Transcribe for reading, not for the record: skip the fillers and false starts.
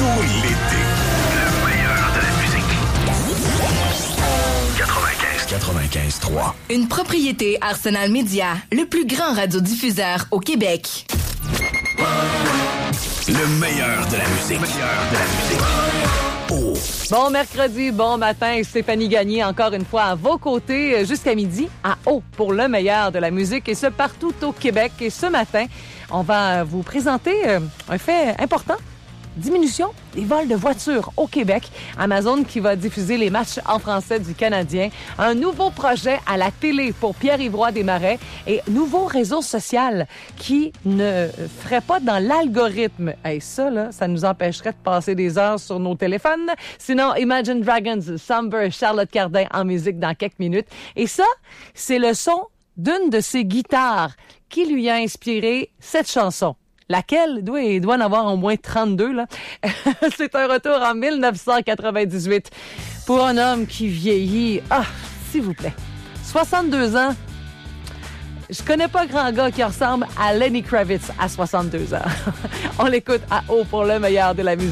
tout l'été. Le meilleur de la musique. 95.3. Une propriété Arsenal Média, le plus grand radiodiffuseur au Québec. Le meilleur de la musique. Oh. Bon mercredi, bon matin, Stéphanie Gagné encore une fois à vos côtés jusqu'à midi à O pour le meilleur de la musique et ce partout au Québec. Et ce matin, on va vous présenter un fait important. Diminution des vols de voitures au Québec. Amazon qui va diffuser les matchs en français du Canadien. Un nouveau projet à la télé pour Pierre-Yves Roy Desmarais et nouveau réseau social qui ne ferait pas dans l'algorithme. Et ça, là, ça nous empêcherait de passer des heures sur nos téléphones. Sinon, Imagine Dragons, Somber, Charlotte Cardin en musique dans quelques minutes. Et ça, c'est le son d'une de ses guitares qui lui a inspiré cette chanson. Laquelle il doit en avoir au moins 32, là. C'est un retour en 1998 pour un homme qui vieillit. Ah, s'il vous plaît. 62 ans. Je connais pas grand gars qui ressemble à Lenny Kravitz à 62 ans. On l'écoute à haut pour le meilleur de la musique.